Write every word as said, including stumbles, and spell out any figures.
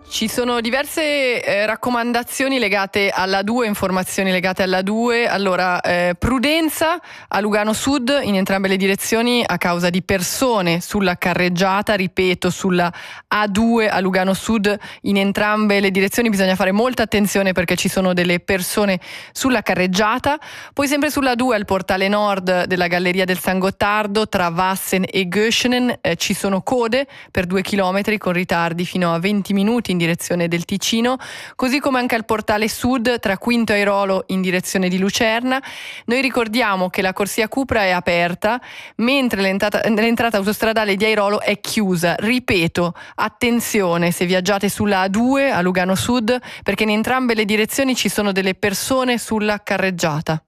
Ci sono diverse eh, raccomandazioni legate alla due, informazioni legate alla due. Allora, eh, prudenza a Lugano Sud in entrambe le direzioni a causa di persone sulla carreggiata, ripeto, sulla A due a Lugano Sud in entrambe le direzioni bisogna fare molta attenzione perché ci sono delle persone sulla carreggiata. Poi sempre sulla A due al portale nord della Galleria del San Gottardo tra Wassen e Göschenen eh, ci sono code per due chilometri con ritardi fino a venti minuti in direzione del Ticino, così come anche al portale sud tra Quinto Airolo in direzione di Lucerna. Noi ricordiamo che la corsia Cupra è aperta, mentre l'entrata, l'entrata autostradale di Airolo è chiusa. Ripeto, attenzione se viaggiate sulla A due a Lugano Sud, perché in entrambe le direzioni ci sono delle persone sulla carreggiata.